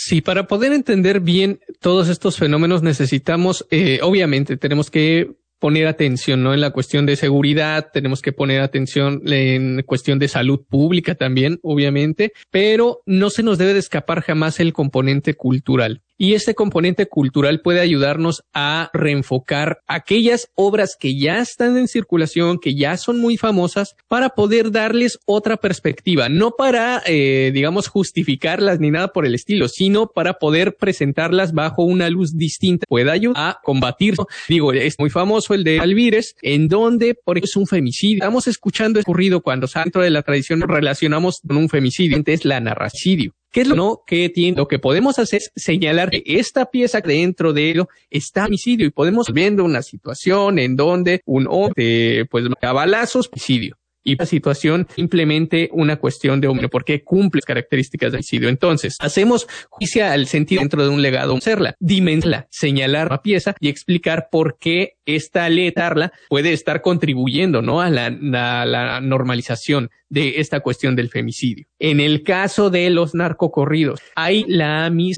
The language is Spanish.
Sí, para poder entender bien todos estos fenómenos necesitamos, obviamente, tenemos que poner atención, ¿no? En la cuestión de seguridad, tenemos que poner atención en cuestión de salud pública también, obviamente, pero no se nos debe de escapar jamás el componente cultural. Y este componente cultural puede ayudarnos a reenfocar aquellas obras que ya están en circulación, que ya son muy famosas, para poder darles otra perspectiva. No para, digamos, justificarlas ni nada por el estilo, sino para poder presentarlas bajo una luz distinta. Puede ayudar a combatir. Digo, es muy famoso el de Alvírez, en donde, por ejemplo, es un femicidio. Estamos escuchando ocurrido cuando dentro de la tradición nos relacionamos con un femicidio, es la narracidio. ¿Qué es lo que podemos hacer? Es señalar que esta pieza dentro de ello está homicidio y podemos viendo una situación en donde un hombre, pues, a balazos, homicidio. Y la situación simplemente una cuestión de hombre, porque cumple las características del homicidio. Entonces, hacemos justicia al sentido dentro de un legado, hacerla, dimensionarla, señalar la pieza y explicar por qué esta letarla puede estar contribuyendo, ¿no? a la normalización de esta cuestión del femicidio. En el caso de los narcocorridos, hay la misma